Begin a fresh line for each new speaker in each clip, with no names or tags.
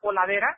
coladera?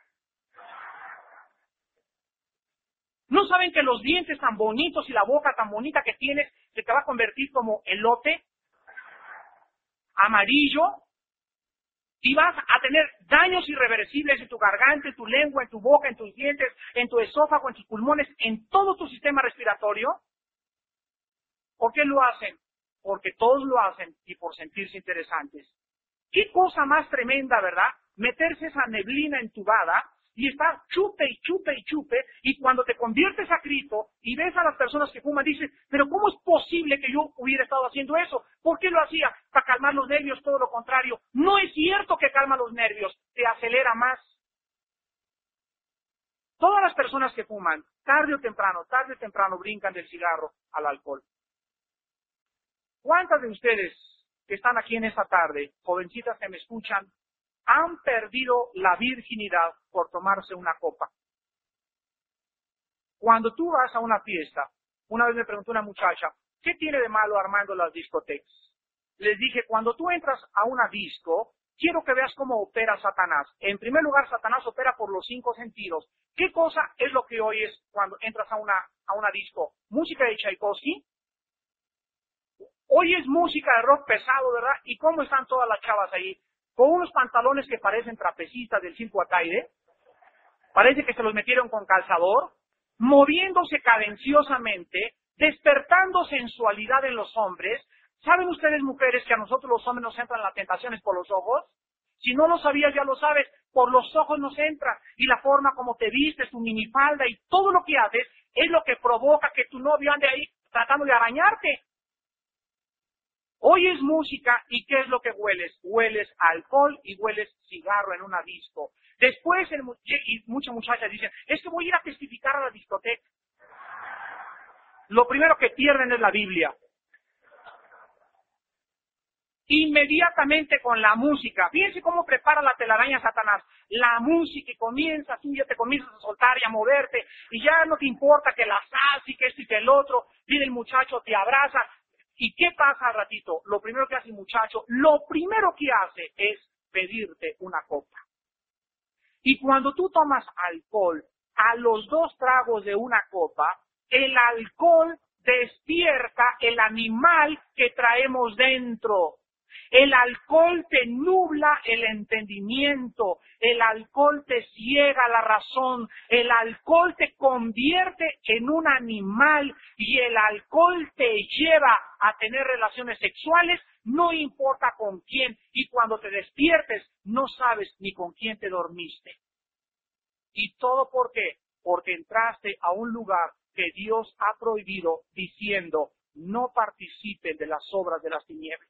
¿No saben que los dientes tan bonitos y la boca tan bonita que tienes se te va a convertir como elote amarillo? Y vas a tener daños irreversibles en tu garganta, en tu lengua, en tu boca, en tus dientes, en tu esófago, en tus pulmones, en todo tu sistema respiratorio. ¿Por qué lo hacen? Porque todos lo hacen y por sentirse interesantes. ¿Qué cosa más tremenda, verdad? Meterse esa neblina entubada y estar chupe y chupe y chupe, y cuando te conviertes a Cristo y ves a las personas que fuman, dices, pero ¿cómo es posible que yo hubiera estado haciendo eso? ¿Por qué lo hacía? Para calmar los nervios, todo lo contrario. No es cierto que calma los nervios, te acelera más. Todas las personas que fuman, tarde o temprano brincan del cigarro al alcohol. ¿Cuántas de ustedes que están aquí en esta tarde, jovencitas que me escuchan, han perdido la virginidad por tomarse una copa? Cuando tú vas a una fiesta, una vez me preguntó una muchacha, ¿qué tiene de malo Armando las discotecas? Les dije, cuando tú entras a una disco, quiero que veas cómo opera Satanás. En primer lugar, Satanás opera por los 5 sentidos. ¿Qué cosa es lo que oyes cuando entras a una disco? Música de Tchaikovsky. Oyes música de rock pesado, ¿verdad? ¿Y cómo están todas las chavas ahí? Con unos pantalones que parecen trapecistas del circo Ataide, parece que se los metieron con calzador, moviéndose cadenciosamente, despertando sensualidad en los hombres. ¿Saben ustedes, mujeres, que a nosotros los hombres nos entran las tentaciones por los ojos? Si no lo sabías, ya lo sabes, por los ojos nos entra, y la forma como te vistes, tu minifalda y todo lo que haces, es lo que provoca que tu novio ande ahí tratando de arañarte. Oyes música y ¿qué es lo que hueles? Hueles alcohol y hueles cigarro en una disco. Después, y muchas muchachas dicen, es que voy a ir a testificar a la discoteca. Lo primero que pierden es la Biblia. Inmediatamente con la música. Fíjense cómo prepara la telaraña Satanás. La música y comienza, tú ya te comienzas a soltar y a moverte, y ya no te importa que la salsa y que esto y que el otro. Viene el muchacho, te abraza. ¿Y qué pasa al ratito? Lo primero que hace el muchacho, lo primero que hace es pedirte una copa. Y cuando tú tomas alcohol, a los 2 tragos de una copa, el alcohol despierta el animal que traemos dentro. El alcohol te nubla el entendimiento, el alcohol te ciega la razón, el alcohol te convierte en un animal y el alcohol te lleva a tener relaciones sexuales, no importa con quién, y cuando te despiertes no sabes ni con quién te dormiste. ¿Y todo por qué? Porque entraste a un lugar que Dios ha prohibido diciendo, no participen de las obras de las tinieblas.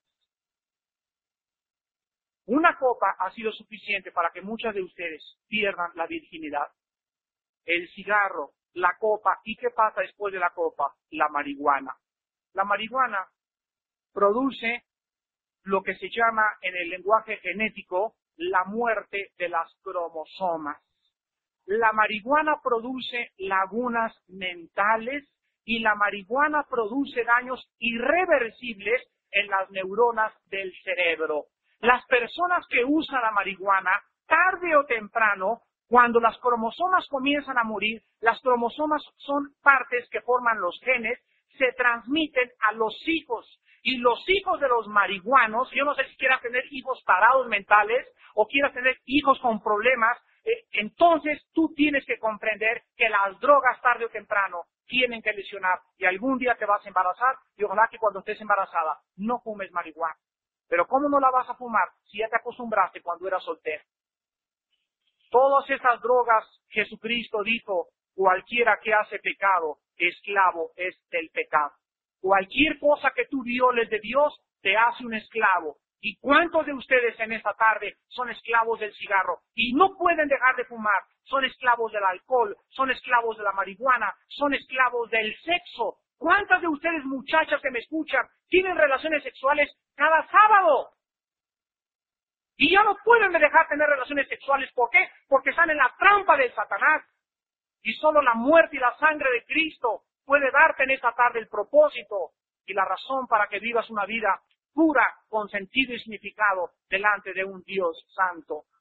Una copa ha sido suficiente para que muchas de ustedes pierdan la virginidad. El cigarro, la copa, ¿y qué pasa después de la copa? La marihuana. La marihuana produce lo que se llama en el lenguaje genético la muerte de las cromosomas. La marihuana produce lagunas mentales y la marihuana produce daños irreversibles en las neuronas del cerebro. Las personas que usan la marihuana, tarde o temprano, cuando las cromosomas comienzan a morir, las cromosomas son partes que forman los genes, se transmiten a los hijos. Y los hijos de los marihuanos, yo no sé si quieras tener hijos tarados mentales o quieras tener hijos con problemas, entonces tú tienes que comprender que las drogas tarde o temprano tienen que lesionar. Y algún día te vas a embarazar y ojalá que cuando estés embarazada no fumes marihuana. Pero ¿cómo no la vas a fumar si ya te acostumbraste cuando eras soltero? Todas esas drogas, Jesucristo dijo, cualquiera que hace pecado, esclavo es del pecado. Cualquier cosa que tú violes de Dios, te hace un esclavo. ¿Y cuántos de ustedes en esta tarde son esclavos del cigarro? Y no pueden dejar de fumar. Son esclavos del alcohol, son esclavos de la marihuana, son esclavos del sexo. ¿Cuántas de ustedes, muchachas que me escuchan, tienen relaciones sexuales cada sábado? Y ya no pueden dejar de tener relaciones sexuales. ¿Por qué? Porque están en la trampa del Satanás. Y solo la muerte y la sangre de Cristo puede darte en esta tarde el propósito y la razón para que vivas una vida pura, con sentido y significado delante de un Dios santo.